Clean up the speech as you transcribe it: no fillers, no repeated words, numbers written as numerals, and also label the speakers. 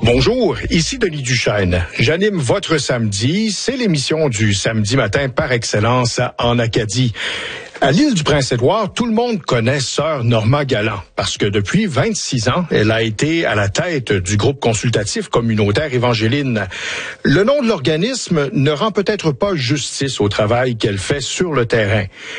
Speaker 1: Bonjour, ici Denis Duchesne. J'anime votre samedi. C'est l'émission du samedi matin par excellence en Acadie. À l'île du Prince-Édouard, tout le monde connaît Sœur Norma Galland parce que depuis 26 ans, elle a été à la tête du groupe consultatif communautaire Évangéline. Le nom de l'organisme ne rend peut-être pas justice au travail qu'elle fait sur le terrain.